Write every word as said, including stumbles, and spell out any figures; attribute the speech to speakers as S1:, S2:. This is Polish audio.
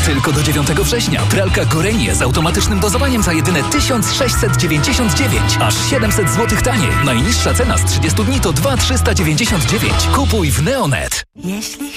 S1: Tylko do dziewiątego września. Pralka Gorenie z automatycznym dozowaniem za jedyne tysiąc sześćset dziewięćdziesiąt dziewięć. Aż siedemset złotych taniej. Najniższa cena z trzydziestu dni to dwa tysiące trzysta dziewięćdziesiąt dziewięć. Kupuj w Neonet.
S2: Jeśli